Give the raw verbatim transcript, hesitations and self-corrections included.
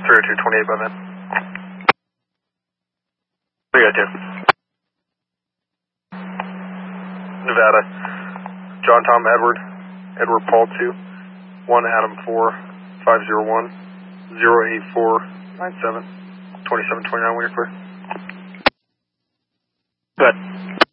three oh two, twenty-eight by then. three oh two. Nevada. John Tom Edward, Edward Paul two, one Adam four, five zero one, zero eight four nine seven, twenty-seven twenty-nine, when you're clear. Go ahead.